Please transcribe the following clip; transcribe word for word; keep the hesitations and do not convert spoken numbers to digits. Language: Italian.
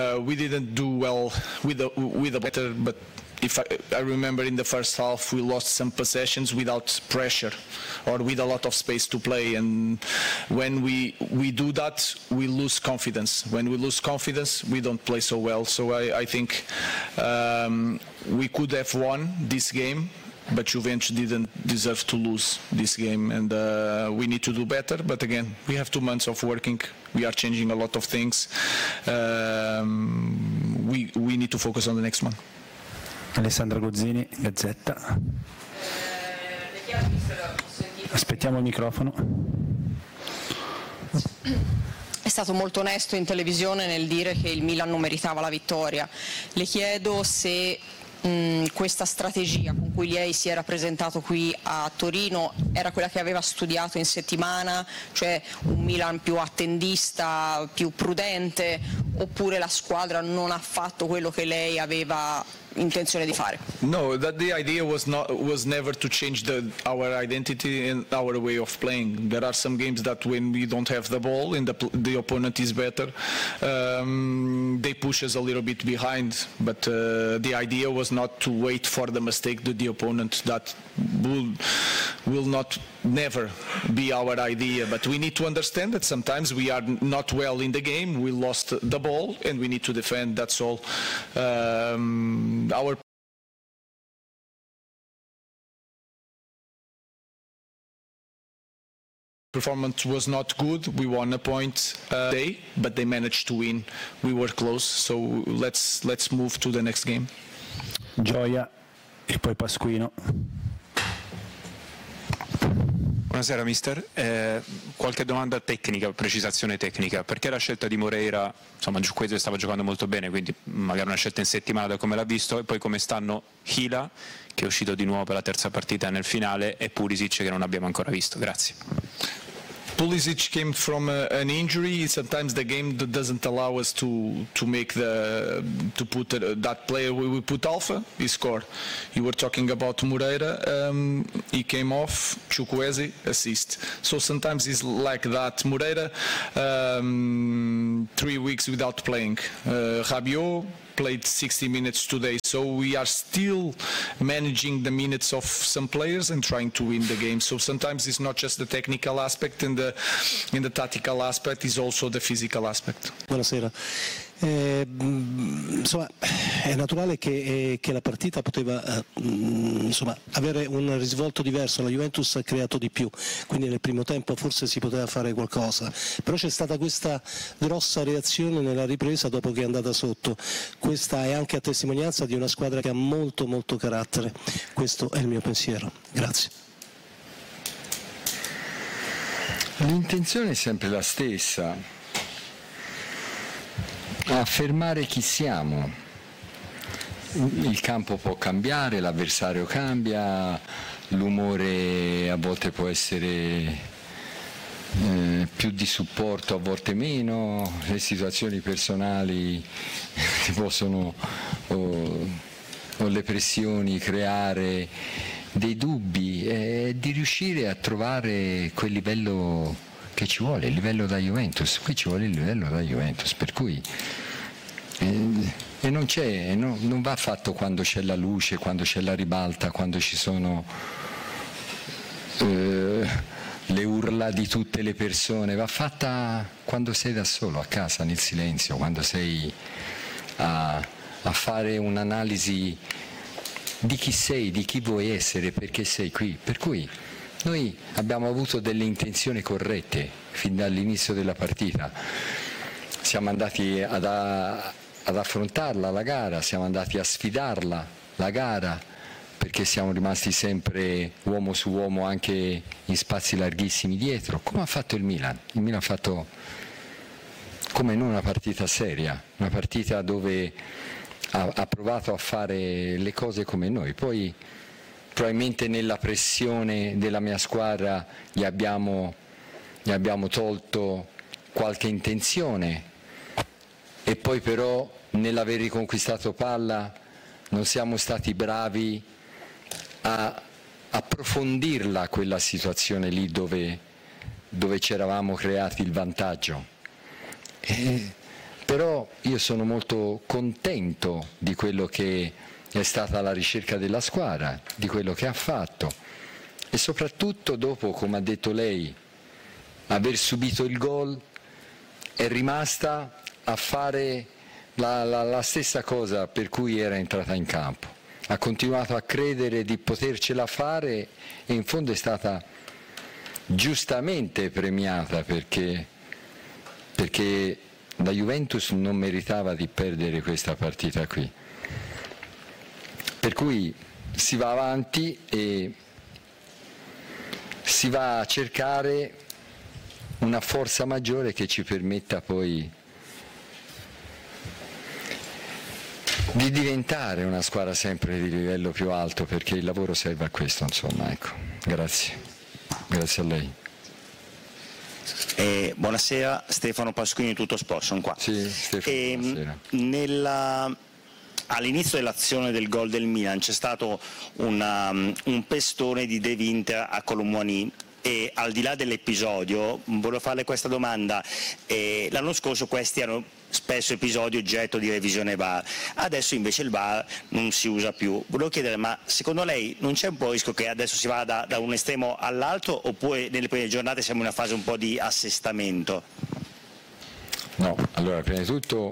Uh, we didn't do well with the with the better, but if I, I remember in the first half we lost some possessions without pressure or with a lot of space to play, and when we we do that we lose confidence. When we lose confidence we don't play so well. So I, I think um, we could have won this game, but Juventus didn't deserve to lose this game, and uh, we need to do better. But again, we have two months of working. We are changing a lot of things. Um, we we need to focus on the next one. Alessandra Gozzini, Gazzetta. Aspettiamo il microfono. È stato molto onesto in televisione nel dire che il Milan non meritava la vittoria. Le chiedo se mh, questa strategia con cui lei si era presentato qui a Torino era quella che aveva studiato in settimana, cioè un Milan più attendista, più prudente, oppure la squadra non ha fatto quello che lei aveva intenzione di fare? No, that the idea was not was never to change the our identity and our way of playing. There are some games that when we don't have the ball and the the opponent is better, um, they push us a little bit behind. But uh, the idea was not to wait for the mistake to the opponent. That will will not never be our idea. But we need to understand that sometimes we are not well in the game. We lost the ball and we need to defend. That's all. Um, Our performance was not good. We won a point a day, but they managed to win. We were close, so let's let's move to the next game. Gioia e poi Pasquino. Buonasera mister, eh, qualche domanda tecnica, precisazione tecnica, perché la scelta di Moreira, insomma Giuquezze stava giocando molto bene, quindi magari una scelta in settimana da come l'ha visto, e poi come stanno Hila, che è uscito di nuovo per la terza partita nel finale, e Pulisic che non abbiamo ancora visto, grazie. Pulisic came from a, an injury. Sometimes the game doesn't allow us to to make the to put uh, that player. We, we put Alpha, he scored. You were talking about Moreira. Um, he came off. Chukwueze assist. So sometimes it's like that. Moreira, um, three weeks without playing. Uh, Rabiot played sixty minutes today, so we are still managing the minutes of some players and trying to win the game. So sometimes it's not just the technical aspect and the in the tactical aspect, it's also the physical aspect. Buonasera. Eh, insomma, è naturale che, eh, che la partita poteva eh, insomma, avere un risvolto diverso. La Juventus ha creato di più, quindi nel primo tempo forse si poteva fare qualcosa, però c'è stata questa grossa reazione nella ripresa dopo che è andata sotto. Questa è anche a testimonianza di una squadra che ha molto molto carattere. Questo è il mio pensiero. Grazie. L'intenzione è sempre la stessa, affermare chi siamo. Il campo può cambiare, l'avversario cambia, l'umore a volte può essere eh, più di supporto, a volte meno, le situazioni personali possono o, o le pressioni creare dei dubbi, e di riuscire a trovare quel livello che ci vuole, il livello da Juventus. Qui ci vuole il livello da Juventus, per cui eh, e non c'è, no, non va fatto quando c'è la luce, quando c'è la ribalta, quando ci sono eh, le urla di tutte le persone, va fatta quando sei da solo a casa, nel silenzio, quando sei a, a fare un'analisi di chi sei, di chi vuoi essere, perché sei qui. Per cui noi abbiamo avuto delle intenzioni corrette fin dall'inizio della partita, siamo andati ad, a, ad affrontarla la gara, siamo andati a sfidarla la gara, perché siamo rimasti sempre uomo su uomo anche in spazi larghissimi dietro, come ha fatto il Milan. Il Milan ha fatto come in una partita seria, una partita dove ha, ha provato a fare le cose come noi. Poi probabilmente nella pressione della mia squadra gli abbiamo, gli abbiamo tolto qualche intenzione, e poi però nell'aver riconquistato palla non siamo stati bravi a approfondirla quella situazione lì dove, dove ci eravamo creati il vantaggio. E Però io sono molto contento di quello che è stata la ricerca della squadra, di quello che ha fatto e soprattutto dopo, come ha detto lei, aver subito il gol è rimasta a fare la, la, la stessa cosa per cui era entrata in campo. Ha continuato a credere di potercela fare e in fondo è stata giustamente premiata perché, perché la Juventus non meritava di perdere questa partita qui. Per cui si va avanti e si va a cercare una forza maggiore che ci permetta poi di diventare una squadra sempre di livello più alto, perché il lavoro serve a questo, insomma, ecco. Grazie. Grazie a lei. Eh, buonasera, Stefano Pasquini, Tutto Sport, sono qua. Sì, Stefano, eh, buonasera. Nella... All'inizio dell'azione del gol del Milan c'è stato una, un pestone di De Winter a Colomouani e al di là dell'episodio volevo farle questa domanda. Eh, l'anno scorso questi erano spesso episodi oggetto di revisione V A R, adesso invece il V A R non si usa più. Volevo chiedere, ma secondo lei non c'è un po' il rischio che adesso si vada da, da un estremo all'altro, oppure nelle prime giornate siamo in una fase un po' di assestamento? No, allora prima di tutto